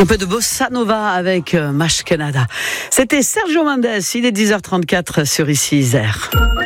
Un peu de bossa nova avec Mash Canada. C'était Sergio Mendes, il est 10h34 sur Ici Isère.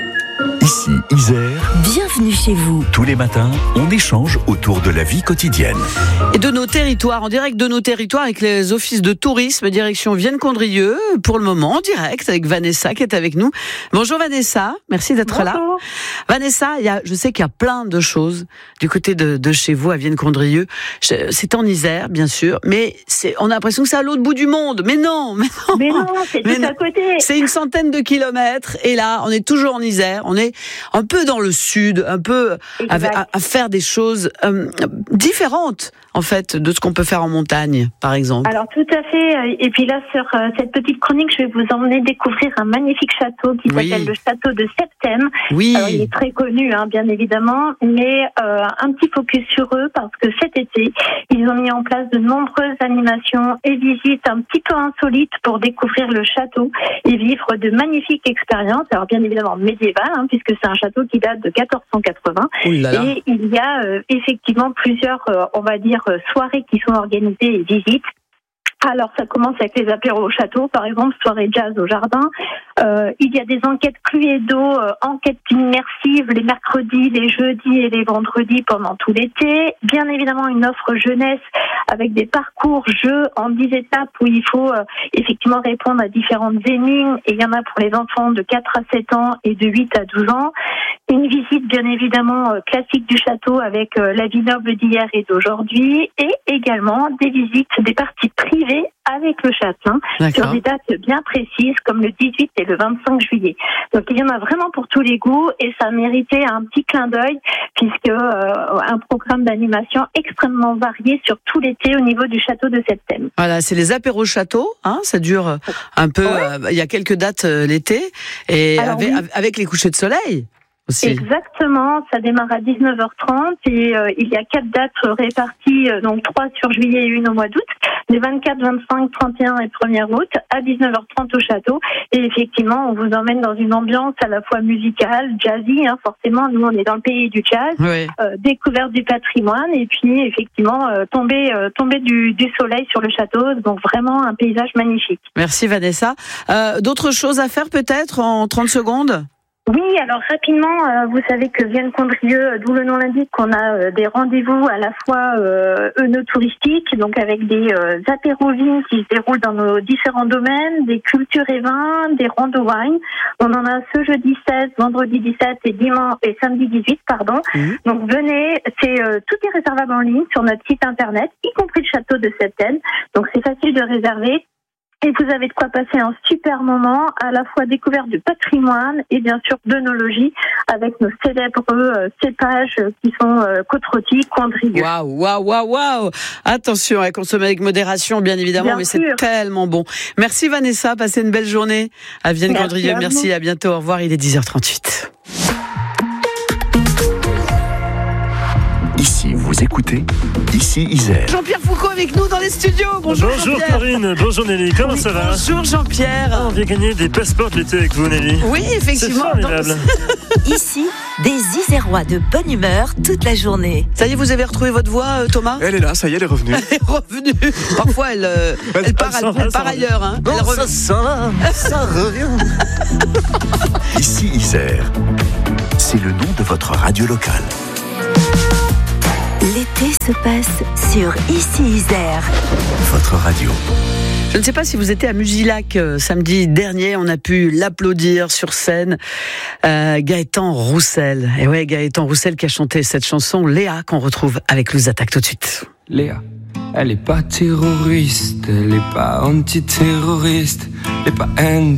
Ici Isère. Bienvenue chez vous. Tous les matins, on échange autour de la vie quotidienne. Et de nos territoires, en direct de nos territoires avec les offices de tourisme, direction Vienne-Condrieu, pour le moment, en direct avec Vanessa qui est avec nous. Bonjour Vanessa, merci d'être là. Vanessa, je sais qu'il y a plein de choses du côté de chez vous à Vienne-Condrieu. C'est en Isère, bien sûr, mais on a l'impression que c'est à l'autre bout du monde. Mais non, c'est tout à côté. C'est une centaine de kilomètres et là, on est toujours en Isère. On est un peu dans le sud, un peu à faire des choses différentes, en fait, de ce qu'on peut faire en montagne, par exemple. Alors, tout à fait. Et puis là, sur cette petite chronique, je vais vous emmener découvrir un magnifique château qui s'appelle le château de Septem. Oui. Alors, il est très connu, bien évidemment, mais un petit focus sur eux, parce que cet été, ils ont mis en place de nombreuses animations et visites un petit peu insolites pour découvrir le château et vivre de magnifiques expériences. Alors, bien évidemment, médiévales, puisque c'est un château qui date de 1480. Et il y a effectivement plusieurs, on va dire, soirées qui sont organisées et visites. Alors, ça commence avec les apéros au château, par exemple, soirée jazz au jardin. Il y a des enquêtes Cluedo, enquêtes immersives les mercredis, les jeudis et les vendredis pendant tout l'été. Bien évidemment, une offre jeunesse avec des parcours jeux en 10 étapes où il faut effectivement répondre à différentes énigmes. Et il y en a pour les enfants de 4 à 7 ans et de 8 à 12 ans. Une visite, bien évidemment, classique du château avec la vie noble d'hier et d'aujourd'hui. Et également des visites, des parties privées avec le châtelain sur des dates bien précises comme le 18 et le 25 juillet. Donc il y en a vraiment pour tous les goûts et ça méritait un petit clin d'œil puisque un programme d'animation extrêmement varié sur tout l'été au niveau du château de Septem. Voilà, c'est les apéros château, ça dure un peu, il y a quelques dates l'été et avec les couchers de soleil. Aussi. Exactement, ça démarre à 19h30 et il y a 4 dates réparties, donc 3 sur juillet et 1 au mois d'août, les 24, 25, 31 et 1er août à 19h30 au château. Et effectivement, on vous emmène dans une ambiance à la fois musicale, jazzy, forcément, nous on est dans le pays du jazz, découverte du patrimoine et puis effectivement tomber du soleil sur le château, donc vraiment un paysage magnifique. Merci Vanessa. D'autres choses à faire peut-être en 30 secondes ? Oui, alors rapidement, vous savez que Vienne-Condrieu, d'où le nom l'indique, on a des rendez-vous à la fois œnotouristiques, donc avec des apéros-vignes qui se déroulent dans nos différents domaines, des cultures et vins, des rando wine. On en a ce jeudi 16, vendredi 17 et samedi 18, pardon. Donc venez, tout est réservable en ligne sur notre site internet, y compris le château de Septem. Donc c'est facile de réserver. Et vous avez de quoi passer un super moment, à la fois découverte du patrimoine et bien sûr d'œnologie avec nos célèbres cépages qui sont Côte-Rôtie, Condrieu. Waouh. Attention à consommer avec modération, bien évidemment, mais c'est tellement bon. Merci Vanessa, passez une belle journée à Vienne-Condrieu. Merci, à bientôt, au revoir, il est 10h38. Ici, vous écoutez Ici Isère. Jean-Pierre Foucault avec nous dans les studios. Bonjour Jean-Pierre. Karine, bonjour Nelly, comment ça va ? Bonjour Jean-Pierre. On vient gagner des passeports de l'été avec vous Nelly. Oui, effectivement. C'est formidable. Ici, des Isérois de bonne humeur toute la journée. Ça y est, vous avez retrouvé votre voix, Thomas ? Elle est là, ça y est, elle est revenue. Elle est revenue. Parfois, elle part ailleurs. Bon, ça revient. Ici Isère. C'est le nom de votre radio locale. L'été se passe sur Ici Isère. Votre radio. Je ne sais pas si vous étiez à Musilac samedi dernier, on a pu l'applaudir sur scène. Gaëtan Roussel. Et ouais, Gaëtan Roussel qui a chanté cette chanson, Léa, qu'on retrouve avec Luz Attaque tout de suite. Léa, elle est pas terroriste, elle est pas antiterroriste, elle est pas